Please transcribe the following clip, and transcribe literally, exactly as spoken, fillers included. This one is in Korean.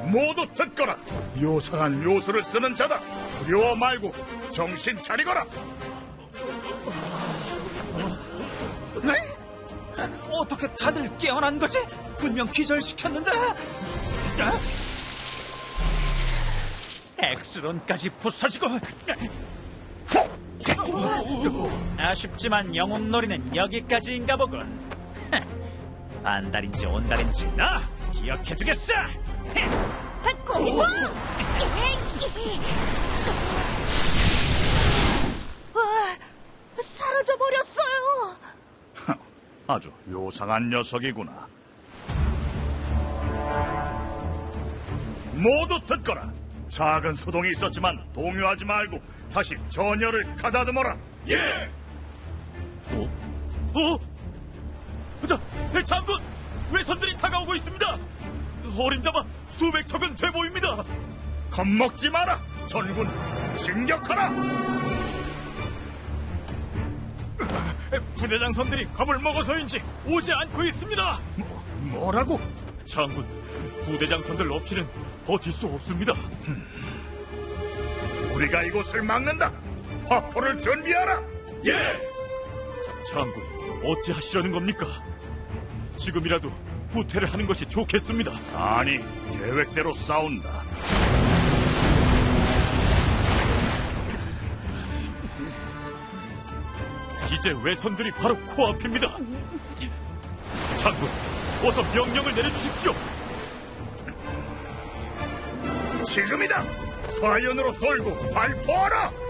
모두 듣거라. 요상한 요술을 쓰는 자다. 두려워 말고 정신 차리거라. 네? 어떻게 다들 깨어난 거지? 분명 기절시켰는데. 엑스론까지 부서지고. 아쉽지만 영웅놀이는 여기까지인가 보군. 반달인지 온달인지 나 기억해두겠어. 거기서! 와, 사라져버렸어요. 아주 요상한 녀석이구나. 모두 듣거라. 작은 소동이 있었지만 동요하지 말고 다시 전열을 가다듬어라. 예! 어? 어? 자, 장군! 외선들이 다가오고 있습니다. 어림잡아 수백 척은 돼 보입니다. 겁먹지 마라. 전군 진격하라. 부대장 선들이 겁을 먹어서인지 오지 않고 있습니다. 뭐, 뭐라고? 장군, 부대장 선들 없이는 버틸 수 없습니다. 우리가 이곳을 막는다. 화포를 준비하라. 예! 장군, 어찌 하시려는 겁니까? 지금이라도 후퇴를 하는 것이 좋겠습니다. 아니, 계획대로 싸운다. 이제 외선들이 바로 코앞입니다. 장군, 어서 명령을 내려주십시오. 지금이다. 좌연으로 돌고 발포하라.